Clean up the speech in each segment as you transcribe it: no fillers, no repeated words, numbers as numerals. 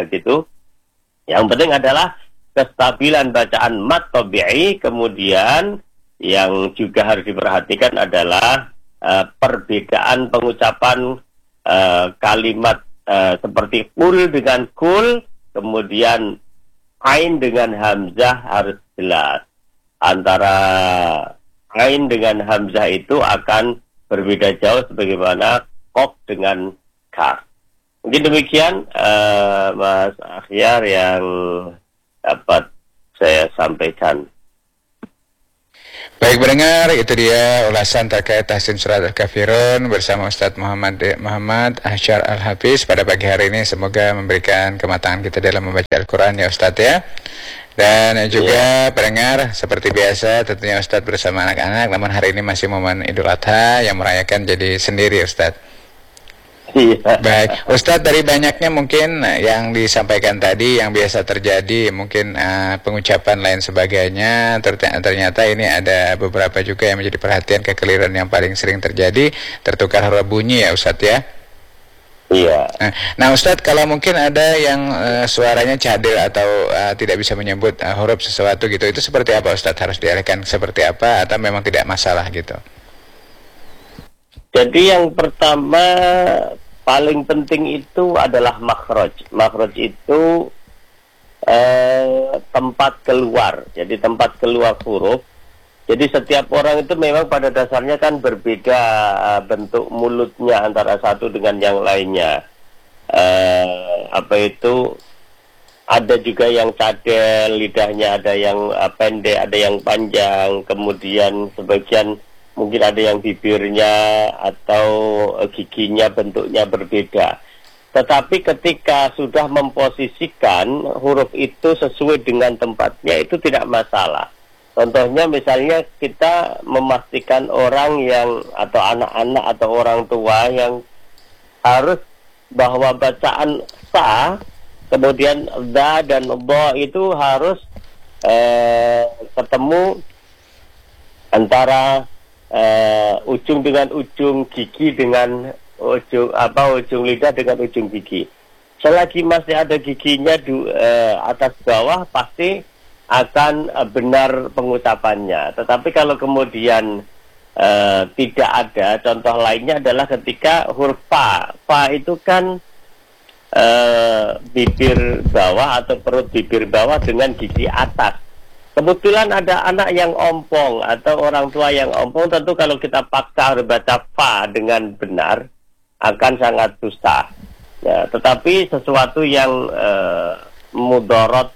gitu. Yang penting adalah kestabilan bacaan mad tabi'i. Kemudian yang juga harus diperhatikan adalah perbedaan pengucapan kalimat seperti kul dengan kul, kemudian ain dengan hamzah harus jelas. Antara ain dengan hamzah itu akan berbeda jauh sebagaimana qaf dengan kaf. Mungkin demikian Mas Akhyar yang dapat saya sampaikan. Baik pendengar, itu dia ulasan terkait tahsin surat Al-Kafirun bersama Ustadz Muhammad Ahsyar Al-Hafiz pada pagi hari ini. Semoga memberikan kematangan kita dalam membaca Al-Quran ya Ustadz ya. Dan juga pendengar, seperti biasa tentunya Ustadz bersama anak-anak, namun hari ini masih momen Idul Adha yang merayakan jadi sendiri Ustadz. Baik, Ustadz, dari banyaknya mungkin yang disampaikan tadi yang biasa terjadi, mungkin pengucapan lain sebagainya, ternyata ini ada beberapa juga yang menjadi perhatian, kekeliruan yang paling sering terjadi, tertukar huruf bunyi ya Ustadz ya. Iya. Nah Ustadz, kalau mungkin ada yang suaranya cadel atau tidak bisa menyebut huruf sesuatu gitu, itu seperti apa Ustadz? Harus diarahkan seperti apa atau memang tidak masalah gitu? Jadi yang pertama paling penting itu adalah makhraj. Makhraj itu tempat keluar. Jadi tempat keluar huruf. Jadi setiap orang itu memang pada dasarnya kan berbeda bentuk mulutnya antara satu dengan yang lainnya. Ada juga yang cadel lidahnya, ada yang pendek, ada yang panjang, kemudian sebagian mungkin ada yang bibirnya atau giginya bentuknya berbeda. Tetapi ketika sudah memposisikan huruf itu sesuai dengan tempatnya, itu tidak masalah. Contohnya misalnya kita memastikan orang yang atau anak-anak atau orang tua yang harus bahwa bacaan sa, kemudian da dan bo itu harus ketemu antara ujung dengan ujung, gigi dengan ujung lidah dengan ujung gigi. Selagi masih ada giginya atas bawah, pasti akan benar pengucapannya. Tetapi kalau kemudian tidak ada, contoh lainnya adalah ketika huruf fa itu kan bibir bawah atau perut bibir bawah dengan gigi atas. Kebetulan ada anak yang ompong atau orang tua yang ompong, tentu kalau kita paksa harus baca fa dengan benar akan sangat susah. Ya, tetapi sesuatu yang mudarat,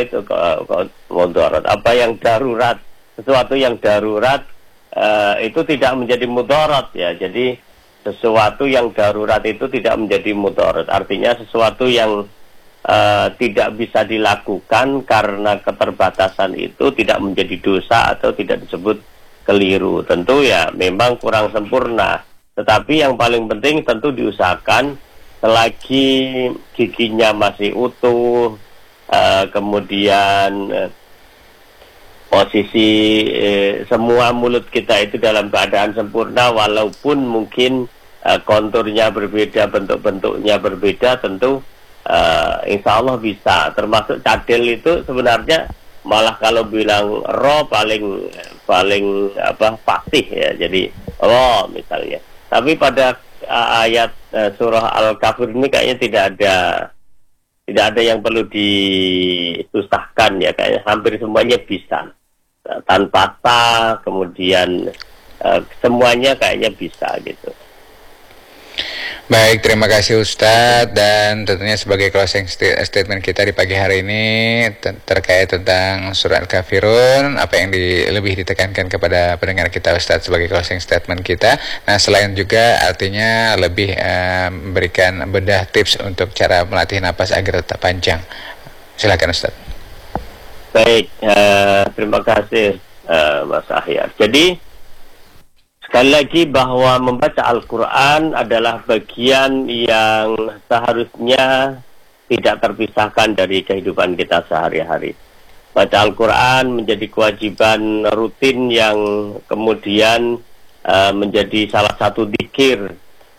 yang darurat, sesuatu yang darurat itu tidak menjadi mudarat ya. Jadi sesuatu yang darurat itu tidak menjadi mudarat. Artinya sesuatu yang tidak bisa dilakukan karena keterbatasan itu tidak menjadi dosa atau tidak disebut keliru. Tentu ya memang kurang sempurna, tetapi yang paling penting tentu diusahakan selagi giginya masih utuh, kemudian posisi semua mulut kita itu dalam keadaan sempurna, walaupun mungkin konturnya berbeda, bentuk-bentuknya berbeda, tentu insya Allah bisa. Termasuk cadel itu sebenarnya malah kalau bilang ro paling fasih ya, jadi ro misalnya. Tapi pada ayat surah Al-Kafir ini kayaknya tidak ada yang perlu disusahkan ya, kayaknya hampir semuanya bisa tanpa ta, kemudian semuanya kayaknya bisa gitu. Baik, terima kasih Ustadz, dan tentunya sebagai closing statement kita di pagi hari ini terkait tentang surat Al-Kafirun, apa yang lebih ditekankan kepada pendengar kita Ustadz sebagai closing statement kita. Nah, selain juga artinya lebih memberikan bedah tips untuk cara melatih napas agar tetap panjang. Silakan Ustadz. Baik, terima kasih Mas Ahyar. Jadi sekali lagi bahwa membaca Al-Quran adalah bagian yang seharusnya tidak terpisahkan dari kehidupan kita sehari-hari. Baca Al-Quran menjadi kewajiban rutin yang kemudian menjadi salah satu dzikir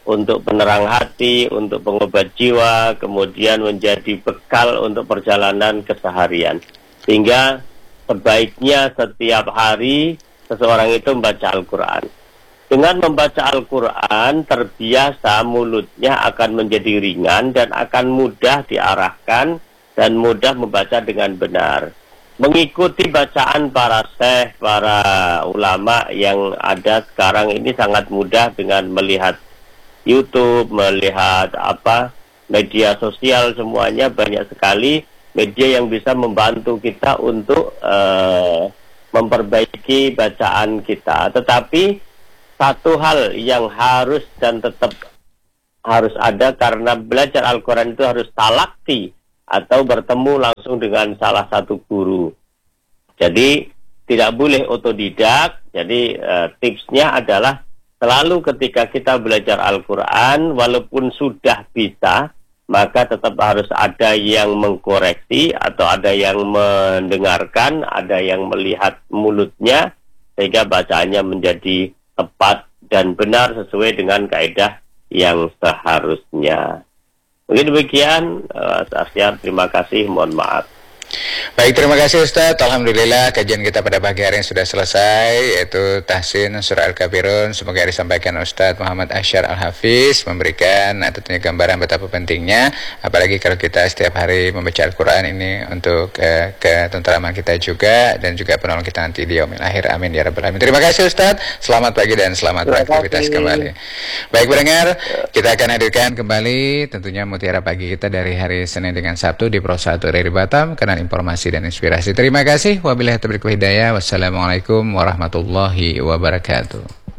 untuk penerang hati, untuk pengobat jiwa, kemudian menjadi bekal untuk perjalanan keseharian. Sehingga sebaiknya setiap hari seseorang itu membaca Al-Quran. Dengan membaca Al-Quran, terbiasa mulutnya akan menjadi ringan dan akan mudah diarahkan dan mudah membaca dengan benar. Mengikuti bacaan para syekh, para ulama yang ada sekarang ini sangat mudah dengan melihat YouTube, melihat media sosial, semuanya banyak sekali media yang bisa membantu kita untuk memperbaiki bacaan kita. Tetapi satu hal yang harus dan tetap harus ada, karena belajar Al-Quran itu harus talaqi atau bertemu langsung dengan salah satu guru. Jadi tidak boleh otodidak. Jadi tipsnya adalah selalu ketika kita belajar Al-Quran, walaupun sudah bisa, maka tetap harus ada yang mengkoreksi atau ada yang mendengarkan, ada yang melihat mulutnya, sehingga bacaannya menjadi tepat dan benar sesuai dengan kaidah yang seharusnya. Mungkin demikian, Asyar, terima kasih, mohon maaf. Baik, terima kasih Ustaz. Alhamdulillah kajian kita pada pagi hari ini sudah selesai, yaitu Tahsin Surah Al-Kafirun. Semoga disampaikan Ustaz Muhammad Ahsyar Al-Hafiz, memberikan tentunya gambaran betapa pentingnya, apalagi kalau kita setiap hari membaca Al-Quran ini untuk ketentraman kita juga, dan juga penolong kita nanti di yaumil akhir. Amin ya rabbal alamin. Terima kasih Ustaz. Selamat pagi dan selamat beraktivitas kembali. Baik pendengar, kita akan hadirkan kembali tentunya mutiara pagi kita dari hari Senin dengan Sabtu di Pro 1 dari Batam, kanal informasi dan inspirasi. Terima kasih. Wabillahi taufiq wal hidayah. Wassalamualaikum warahmatullahi wabarakatuh.